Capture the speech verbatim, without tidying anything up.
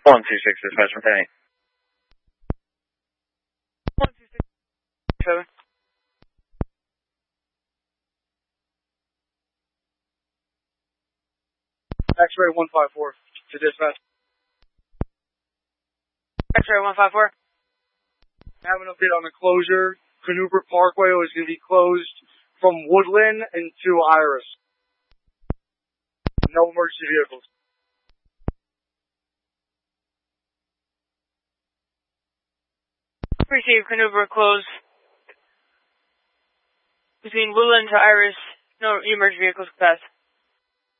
one two six, dispatch from Penny. one two six seven. X-ray one five four to dispatch. X-ray one five four. I have an update on the closure. Canoeuvre Parkway is going to be closed from Woodland into Iris. No emergency vehicles. Receive Canoeuvre closed. Between Woodland to Iris, no emergency vehicles passed.